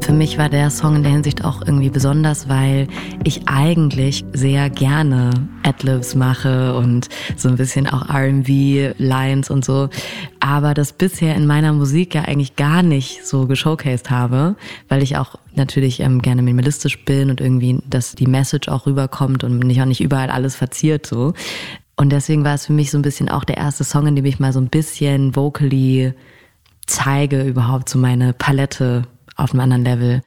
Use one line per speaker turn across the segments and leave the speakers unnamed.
Für mich war der Song in der Hinsicht auch irgendwie besonders, weil ich eigentlich sehr gerne Adlibs mache und so ein bisschen auch R&B-Lines und so, aber das bisher in meiner Musik ja eigentlich gar nicht so geshowcased habe, weil ich auch natürlich gerne minimalistisch bin und irgendwie, dass die Message auch rüberkommt und mich auch nicht überall alles verziert so. Und deswegen war es für mich so ein bisschen auch der erste Song, in dem ich mal so ein bisschen vocally zeige überhaupt so meine Palette auf einem anderen Level.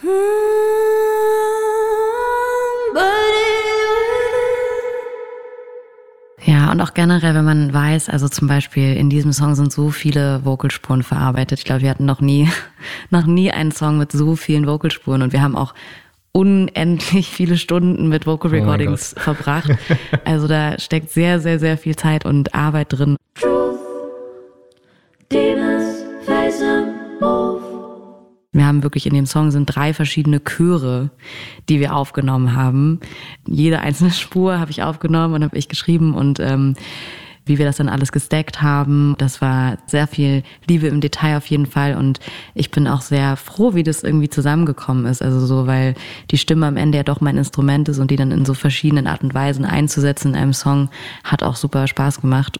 Ja, und auch generell, wenn man weiß, also zum Beispiel in diesem Song sind so viele Vocalspuren verarbeitet. Ich glaube, wir hatten noch nie einen Song mit so vielen Vocalspuren und wir haben auch unendlich viele Stunden mit Vocal Recordings verbracht. Also da steckt sehr, sehr, sehr viel Zeit und Arbeit drin. Wir haben wirklich in dem Song sind 3 verschiedene Chöre, die wir aufgenommen haben. Jede einzelne Spur habe ich aufgenommen und habe ich geschrieben und wie wir das dann alles gestackt haben, das war sehr viel Liebe im Detail auf jeden Fall und ich bin auch sehr froh, wie das irgendwie zusammengekommen ist. Also so, weil die Stimme am Ende ja doch mein Instrument ist und die dann in so verschiedenen Art und Weisen einzusetzen in einem Song, hat auch super Spaß gemacht.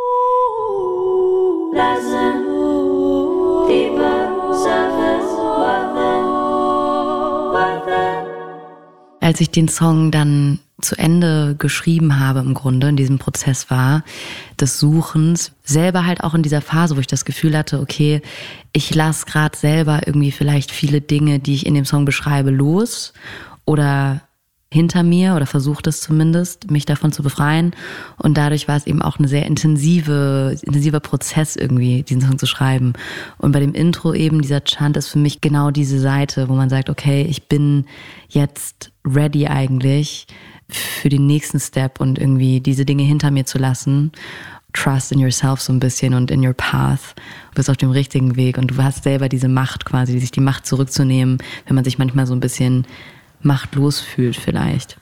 Als ich den Song dann zu Ende geschrieben habe im Grunde, in diesem Prozess war, des Suchens, selber halt auch in dieser Phase, wo ich das Gefühl hatte, okay, ich lasse gerade selber irgendwie vielleicht viele Dinge, die ich in dem Song beschreibe, los oder hinter mir oder versucht es zumindest, mich davon zu befreien. Und dadurch war es eben auch ein sehr intensiver Prozess irgendwie, diesen Song zu schreiben. Und bei dem Intro eben, dieser Chant ist für mich genau diese Seite, wo man sagt, okay, ich bin jetzt ready eigentlich für den nächsten Step und irgendwie diese Dinge hinter mir zu lassen. Trust in yourself so ein bisschen und in your path. Du bist auf dem richtigen Weg und du hast selber diese Macht quasi, sich die Macht zurückzunehmen, wenn man sich manchmal so ein bisschen machtlos fühlt vielleicht.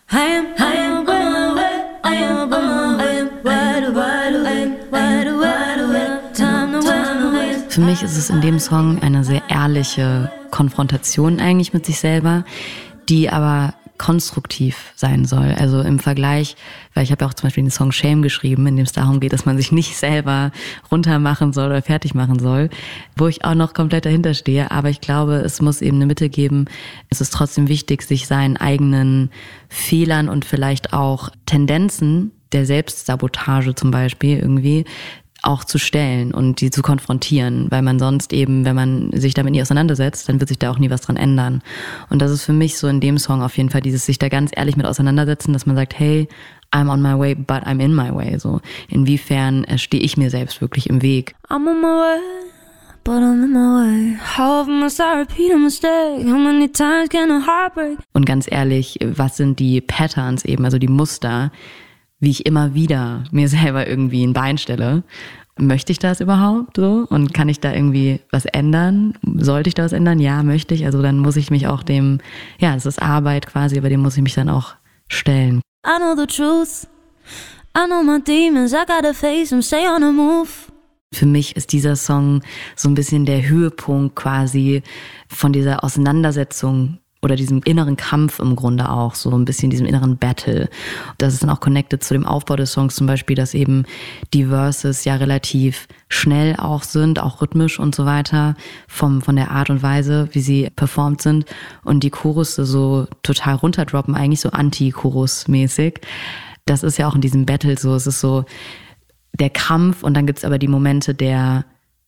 Für mich ist es in dem Song eine sehr ehrliche Konfrontation eigentlich mit sich selber, die aber konstruktiv sein soll. Also im Vergleich, weil ich habe ja auch zum Beispiel den Song Shame geschrieben, in dem es darum geht, dass man sich nicht selber runtermachen soll oder fertig machen soll, wo ich auch noch komplett dahinter stehe. Aber ich glaube, es muss eben eine Mitte geben. Es ist trotzdem wichtig, sich seinen eigenen Fehlern und vielleicht auch Tendenzen der Selbstsabotage zum Beispiel irgendwie auch zu stellen und die zu konfrontieren, weil man sonst eben, wenn man sich damit nie auseinandersetzt, dann wird sich da auch nie was dran ändern. Und das ist für mich so in dem Song auf jeden Fall dieses sich da ganz ehrlich mit auseinandersetzen, dass man sagt, hey, I'm on my way, but I'm in my way. So, inwiefern stehe ich mir selbst wirklich im Weg? I'm on my way, but I'm in my way. How often must I repeat a mistake? How many times can a heart break? Und ganz ehrlich, was sind die Patterns eben, also die Muster, wie ich immer wieder mir selber irgendwie ein Bein stelle. Möchte ich das überhaupt so? Und kann ich da irgendwie was ändern? Sollte ich da was ändern? Ja, möchte ich. Also dann muss ich mich auch dem, ja, es ist Arbeit quasi, aber dem muss ich mich dann auch stellen. I know the truth. I know my demons. I gotta face them. Stay on the move. Für mich ist dieser Song so ein bisschen der Höhepunkt quasi von dieser Auseinandersetzung oder diesem inneren Kampf im Grunde auch, so ein bisschen diesem inneren Battle. Das ist dann auch connected zu dem Aufbau des Songs zum Beispiel, dass eben die Verses ja relativ schnell auch sind, auch rhythmisch und so weiter, von der Art und Weise, wie sie performt sind und die Chorusse so total runterdroppen, eigentlich so Anti-Chorus-mäßig. Das ist ja auch in diesem Battle so, es ist so der Kampf und dann gibt's aber die Momente der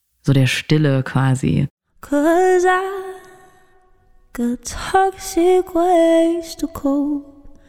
Stille quasi. 'Cause I got toxic ways to cope.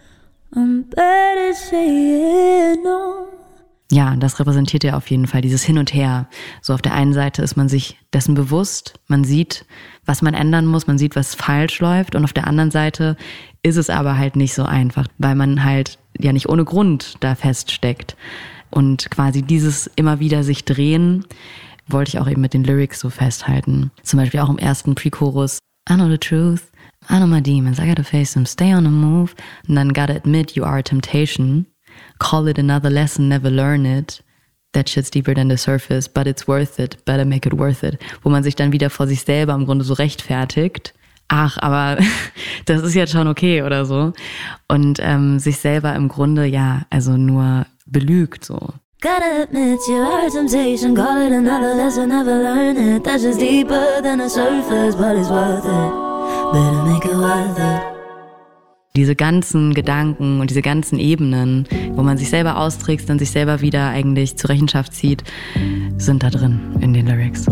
I'm better saying no. Ja, das repräsentiert ja auf jeden Fall dieses Hin und Her. So auf der einen Seite ist man sich dessen bewusst, man sieht, was man ändern muss, man sieht, was falsch läuft und auf der anderen Seite ist es aber halt nicht so einfach, weil man halt ja nicht ohne Grund da feststeckt. Und quasi dieses immer wieder sich drehen, wollte ich auch eben mit den Lyrics so festhalten. Zum Beispiel auch im ersten Pre-Chorus. I know the truth, I know my demons, I gotta face them, stay on the move, and then gotta admit you are a temptation, call it another lesson, never learn it, that shit's deeper than the surface, but it's worth it, better make it worth it, wo man sich dann wieder vor sich selber im Grunde so rechtfertigt, ach, aber das ist jetzt schon okay oder so. Und sich selber im Grunde also nur belügt so.
Gotta admit you heard temptation, call it another lesson, never learn it. That's just deeper than the surface, but it's worth it. Better make it worth it.
Diese ganzen Gedanken und diese ganzen Ebenen, wo man sich selber austrickst und sich selber wieder eigentlich zur Rechenschaft zieht, sind da drin in den Lyrics.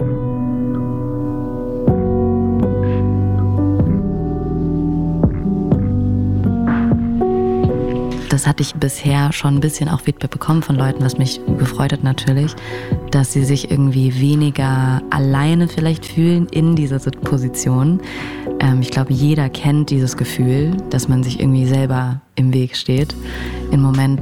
Das hatte ich bisher schon ein bisschen auch Feedback bekommen von Leuten, was mich gefreut hat natürlich, dass sie sich irgendwie weniger alleine vielleicht fühlen in dieser Position. Ich glaube, jeder kennt dieses Gefühl, dass man sich irgendwie selber im Weg steht in Momenten,